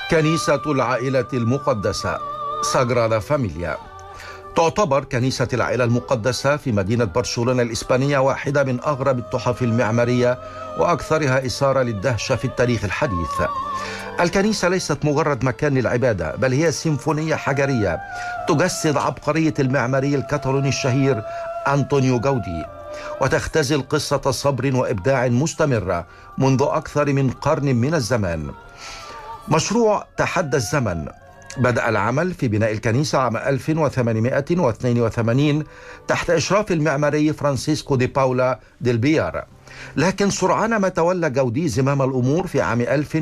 كنيسة العائلة المقدسة ساغرادا فاميليا. تعتبر كنيسة العائلة المقدسة في مدينة برشلونة الإسبانية واحدة من أغرب التحف المعمارية وأكثرها إثارة للدهشة في التاريخ الحديث. الكنيسة ليست مجرد مكان للعبادة، بل هي سيمفونية حجرية تجسد عبقرية المعماري الكتالوني الشهير أنطونيو جاودي، وتختزل قصة صبر وإبداع مستمرة منذ أكثر من قرن من الزمان. مشروع تحدى الزمن بدأ العمل في بناء الكنيسة عام 1882 تحت إشراف المعماري فرانسيسكو دي باولا ديل بيار، لكن سرعان ما تولى جاودي زمام الأمور في عام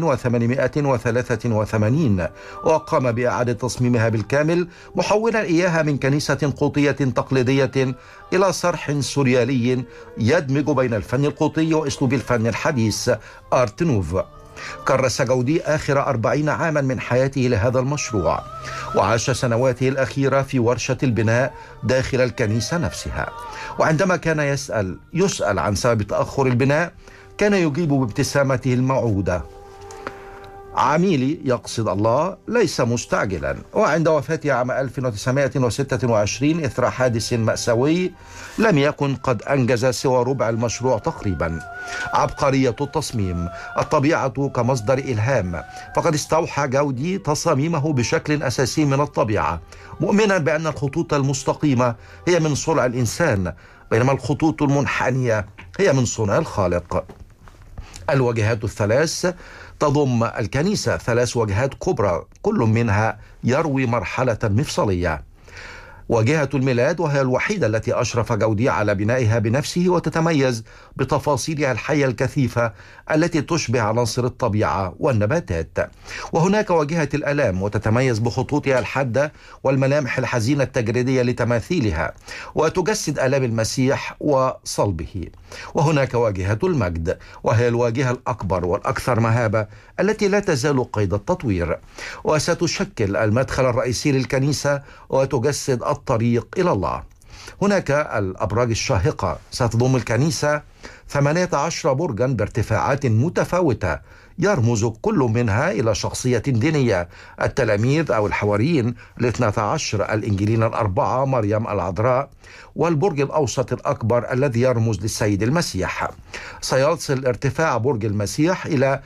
1883 وقام بإعادة تصميمها بالكامل، محولا إياها من كنيسة قوطية تقليدية إلى صرح سوريالي يدمج بين الفن القوطي وأسلوب الفن الحديث آرت نوف. كرس جاودي آخر 40 عاما من حياته لهذا المشروع، وعاش سنواته الأخيرة في ورشة البناء داخل الكنيسة نفسها. وعندما كان يسأل عن سبب تأخر البناء، كان يجيب بابتسامته الموعودة: عميلي يقصد الله، ليس مستعجلا. وعند وفاته عام 1926 إثر حادث مأساوي، لم يكن قد أنجز سوى ربع المشروع تقريبا. عبقرية التصميم، الطبيعة كمصدر إلهام، فقد استوحى جاودي تصاميمه بشكل أساسي من الطبيعة، مؤمنا بأن الخطوط المستقيمة هي من صنع الإنسان، بينما الخطوط المنحنية هي من صنع الخالق. الواجهات الثلاث تضم الكنيسة 3 واجهات كبرى، كل منها يروي مرحلة مفصلية. واجهة الميلاد، وهي الوحيدة التي أشرف جاودي على بنائها بنفسه، وتتميز بتفاصيلها الحية الكثيفة التي تشبه عناصر الطبيعة والنباتات. وهناك واجهة الآلام، وتتميز بخطوطها الحادة والملامح الحزينة التجريدية لتماثيلها، وتجسد آلام المسيح وصلبه. وهناك واجهة المجد، وهي الواجهة الأكبر والأكثر مهابة التي لا تزال قيد التطوير، وستشكل المدخل الرئيسي للكنيسة وتجسد الطريق إلى الله. هناك الأبراج الشاهقة، ستضم الكنيسة 18 برجا بارتفاعات متفاوتة، يرمز كل منها إلى شخصية دينية: التلاميذ أو الحواريين ال12، الإنجيلين ال4، مريم العذراء، والبرج الأوسط الأكبر الذي يرمز للسيد المسيح. سيصل ارتفاع برج المسيح إلى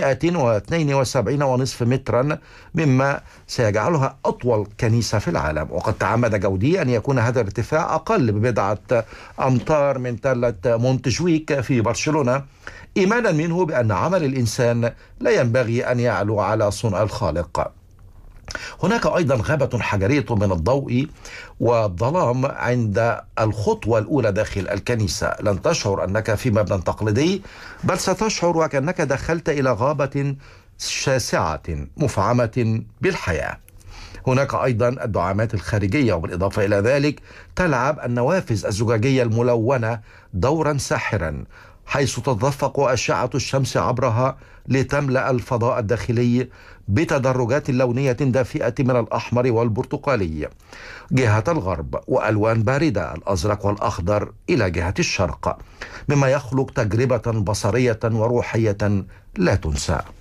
172.5 مترا، مما سيجعلها أطول كنيسة في العالم. وقد تعمد جاودي أن يكون هذا الارتفاع أقل ببضعة أمتار من تلة مونتجويك في برشلونة، إيمانا منه بأن عمل الإنسان لا ينبغي أن يعلو على صنع الخالق. هناك أيضا غابة حجرية من الضوء والظلام عند الخطوة الأولى داخل الكنيسة. لن تشعر أنك في مبنى تقليدي، بل ستشعر وكأنك دخلت إلى غابة شاسعة مفعمة بالحياة. هناك أيضا الدعامات الخارجية، وبالإضافة إلى ذلك تلعب النوافذ الزجاجية الملونة دورا ساحرا، حيث تتدفق أشعة الشمس عبرها لتملأ الفضاء الداخلي بتدرجات لونية دافئة من الأحمر والبرتقالي جهة الغرب، وألوان باردة الأزرق والأخضر إلى جهة الشرق، مما يخلق تجربة بصرية وروحية لا تنسى.